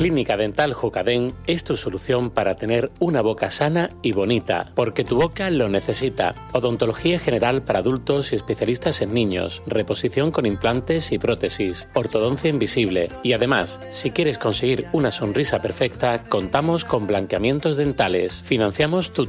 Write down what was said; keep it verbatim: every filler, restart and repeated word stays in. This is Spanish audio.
Clínica Dental Jocadén es tu solución para tener una boca sana y bonita, porque tu boca lo necesita. Odontología general para adultos y especialistas en niños, reposición con implantes y prótesis, ortodoncia invisible. Y además, si quieres conseguir una sonrisa perfecta, contamos con blanqueamientos dentales. Financiamos tu